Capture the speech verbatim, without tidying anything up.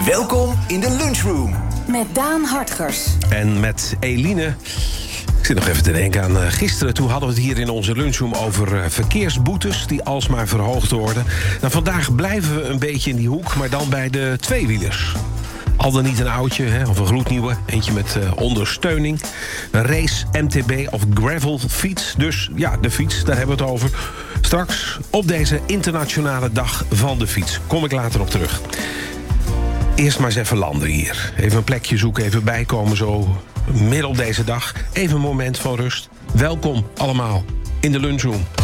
Welkom in de lunchroom. Met Daan Hartgers. En met Eline. Ik zit nog even te denken aan uh, gisteren. Toen hadden we het hier in onze lunchroom over uh, verkeersboetes die alsmaar verhoogd worden. Nou, vandaag blijven we een beetje in die hoek, maar dan bij de tweewielers. Al dan niet een oudje, hè, of een gloednieuwe. Eentje met uh, ondersteuning. Een race, M T B of gravel fiets. Dus ja, de fiets, daar hebben we het over. Straks op deze internationale dag van de fiets. Kom ik later op terug. Eerst maar eens even landen hier. Even een plekje zoeken, even bijkomen zo midden op deze dag. Even een moment van rust. Welkom allemaal in de lunchroom.